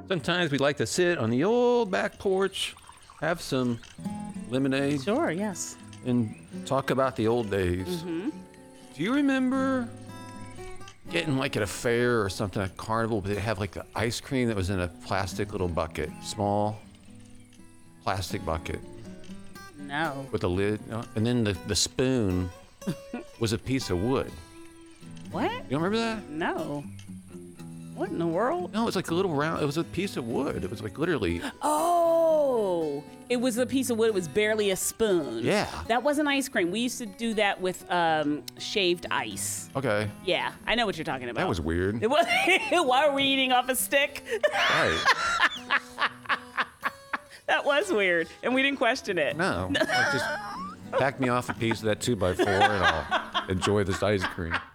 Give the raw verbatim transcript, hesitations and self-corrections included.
Sometimes we like to sit on the old back porch, have some lemonade, Sure, yes. and talk about the old days. Mm-hmm. Do you remember getting like at a fair or something, a carnival, but they have like the ice cream that was in a plastic little bucket, small plastic bucket No. with a lid, you know, and then the, the spoon was a piece of wood. What? You don't remember that? No. What in the world? No, it was like a little round, it was a piece of wood. It was like literally, Oh, it was a piece of wood. It was barely a spoon. Yeah. That wasn't ice cream. We used to do that with um, shaved ice. okay, Yeah, I know what you're talking about. that was weird. It was. Why were we eating off a stick? Right. That was weird, and we didn't question it. No, like just pack me off a piece of that two by four and I'll enjoy this ice cream.